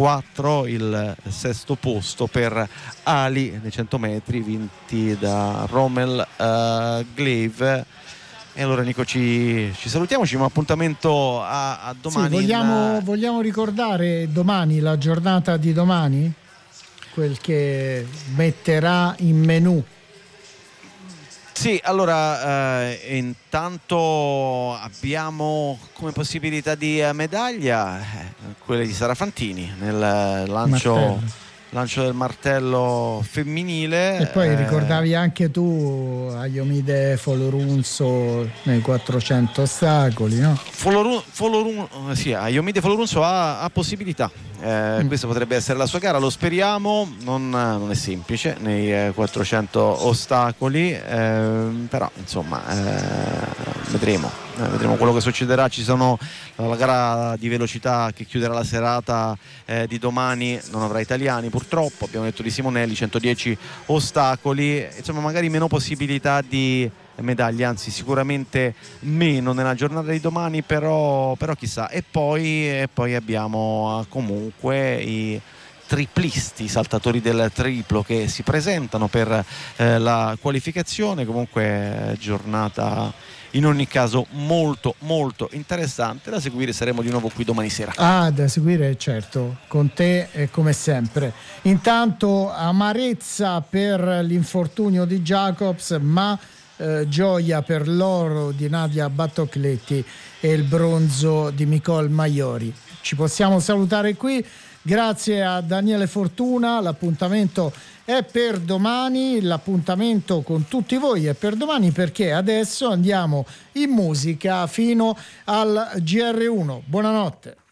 4 il sesto posto per Ali nei 100 metri vinti da Rommel Glave. E allora Nico ci salutiamo, ci diamo appuntamento a domani. Sì, vogliamo ricordare domani, la giornata di domani, quel che metterà in menù. Sì, allora intanto abbiamo come possibilità di medaglia quella di Sara Fantini nel lancio del martello femminile. E poi ricordavi anche tu Ayomide Folorunso nei 400 ostacoli, no? Sì, Ayomide Folorunso ha possibilità. Questa potrebbe essere la sua gara, lo speriamo. Non è semplice nei 400 ostacoli, però insomma vedremo quello che succederà. Ci sono la gara di velocità che chiuderà la serata di domani, non avrà italiani purtroppo, abbiamo detto di Simonelli, 110 ostacoli, insomma magari meno possibilità di medaglie, anzi sicuramente meno nella giornata di domani, però chissà. E poi abbiamo comunque i triplisti, i saltatori del triplo che si presentano per la qualificazione. Comunque giornata in ogni caso molto molto interessante da seguire. Saremo di nuovo qui domani sera. Da seguire, certo, con te come sempre. Intanto amarezza per l'infortunio di Jacobs, ma gioia per l'oro di Nadia Battocletti e il bronzo di Nicole Maiori. Ci possiamo salutare qui. Grazie a Daniele Fortuna. L'appuntamento è per domani, l'appuntamento con tutti voi è per domani, perché adesso andiamo in musica fino al GR1. Buonanotte.